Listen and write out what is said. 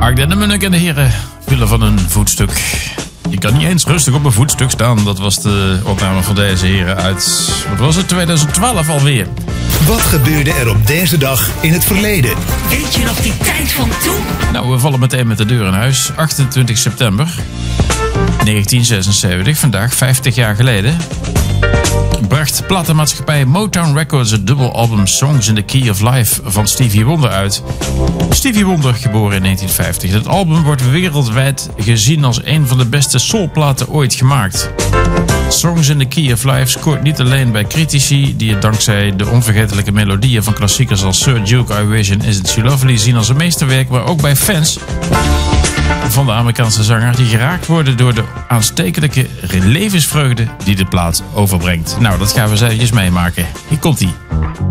Maagden en Munnik en de heren willen van een voetstuk. Je kan niet eens rustig op een voetstuk staan. Dat was de opname van deze heren uit, wat was het, 2012 alweer. Wat gebeurde er op deze dag in het verleden? Weet je nog die tijd van toen? Nou, we vallen meteen met de deur in huis. 28 september 1976, vandaag 50 jaar geleden, bracht platenmaatschappij Motown Records het dubbelalbum Songs in the Key of Life van Stevie Wonder uit. Stevie Wonder, geboren in 1950. Het album wordt wereldwijd gezien als een van de beste soulplaten ooit gemaakt. Songs in the Key of Life scoort niet alleen bij critici, die het dankzij de onvergetelijke melodieën van klassiekers als Sir Duke, I Wish en Is It So Lovely zien als een meesterwerk, maar ook bij fans van de Amerikaanse zanger die geraakt worden door de aanstekelijke levensvreugde die de plaat overbrengt. Nou, dat gaan we eens eventjes meemaken. Hier komt-ie.